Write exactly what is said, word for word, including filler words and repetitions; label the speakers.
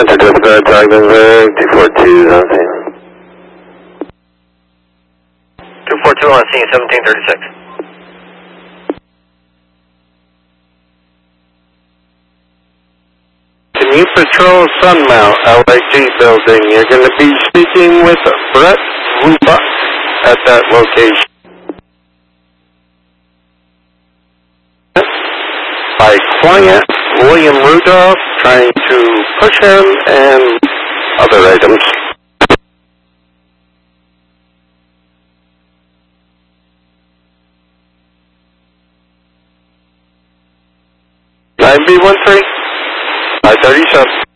Speaker 1: Center dispatch, Ogdenburg, two four two is on scene.
Speaker 2: two four two on scene, seventeen thirty-six.
Speaker 1: Can you patrol Sunmount L I G building? You're going to be speaking with Brett Rupa at that location. By client William Rudolph trying to push him and other items. nine B one three, five thirty-seven.